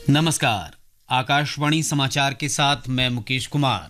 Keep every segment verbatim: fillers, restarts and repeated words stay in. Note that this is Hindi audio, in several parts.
नमस्कार। आकाशवाणी समाचार के साथ मैं मुकेश कुमार।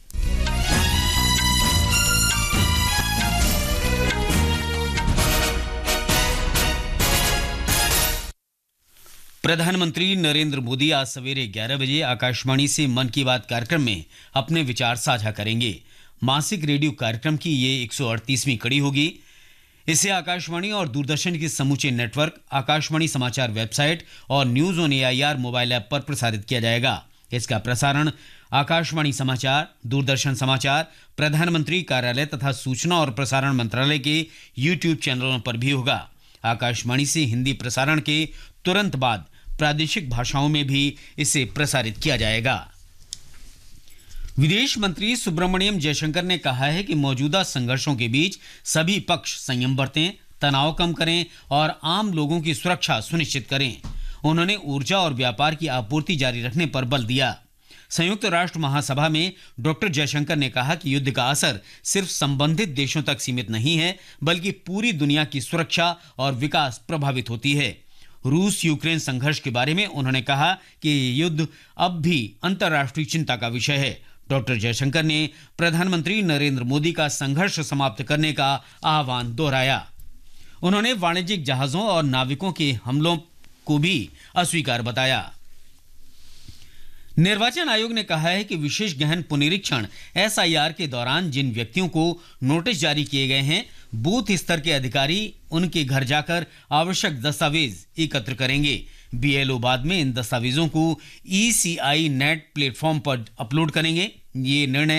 प्रधानमंत्री नरेंद्र मोदी आज सवेरे ग्यारह बजे आकाशवाणी से मन की बात कार्यक्रम में अपने विचार साझा करेंगे। मासिक रेडियो कार्यक्रम की ये एक सौ अड़तीसवीं कड़ी होगी। इसे आकाशवाणी और दूरदर्शन के समूचे नेटवर्क, आकाशवाणी समाचार वेबसाइट और news on AIR mobile app पर प्रसारित किया जाएगा। इसका प्रसारण आकाशवाणी समाचार, दूरदर्शन समाचार, प्रधानमंत्री कार्यालय तथा सूचना और प्रसारण मंत्रालय के यूट्यूब चैनलों पर भी होगा। आकाशवाणी से हिंदी प्रसारण के तुरंत बाद प्रादेशिक भाषाओं में भी इसे प्रसारित किया जाएगा। विदेश मंत्री सुब्रमण्यम जयशंकर ने कहा है कि मौजूदा संघर्षों के बीच सभी पक्ष संयम बरतें, तनाव कम करें और आम लोगों की सुरक्षा सुनिश्चित करें। उन्होंने ऊर्जा और व्यापार की आपूर्ति जारी रखने पर बल दिया। संयुक्त राष्ट्र महासभा में डॉक्टर जयशंकर ने कहा कि युद्ध का असर सिर्फ संबंधित देशों तक सीमित नहीं है, बल्कि पूरी दुनिया की सुरक्षा और विकास प्रभावित होती है। रूस यूक्रेन संघर्ष के बारे में उन्होंने कहा कि ये युद्ध अब भी अंतर्राष्ट्रीय चिंता का विषय है। डॉक्टर जयशंकर ने प्रधानमंत्री नरेंद्र मोदी का संघर्ष समाप्त करने का आह्वान दोहराया। उन्होंने वाणिज्यिक जहाजों और नाविकों के हमलों को भी अस्वीकार बताया। निर्वाचन आयोग ने कहा है कि विशेष गहन पुनरीक्षण एसआईआर के दौरान जिन व्यक्तियों को नोटिस जारी किए गए हैं, बूथ स्तर के अधिकारी उनके घर जाकर आवश्यक दस्तावेज एकत्र करेंगे। बीएलओ बाद में इन दस्तावेजों को ईसीआई नेट प्लेटफॉर्म पर अपलोड करेंगे। ये निर्णय